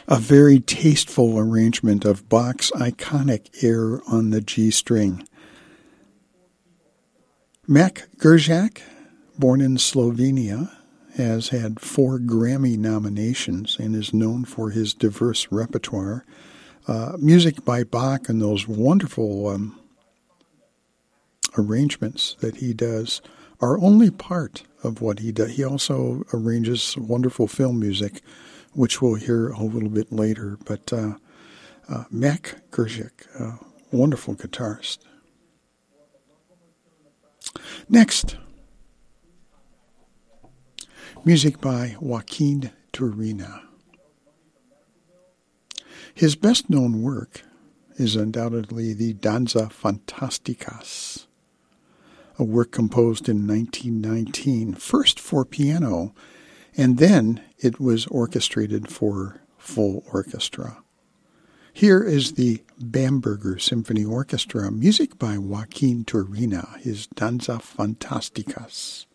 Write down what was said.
A very tasteful arrangement of Bach's iconic air on the G string. Mac Gerjak, born in Slovenia, has had 4 Grammy nominations and is known for his diverse repertoire. Music by Bach and those wonderful arrangements that he does are only part of what he does. He also arranges wonderful film music, which we'll hear a little bit later. But Mac Gerjak, wonderful guitarist. Next, music by Joaquin Turina. His best-known work is undoubtedly the Danza Fantasticas, a work composed in 1919, first for piano, and then it was orchestrated for full orchestra. Here is the Bamberger Symphony Orchestra, music by Joaquin Turina, his Danza Fantasticas.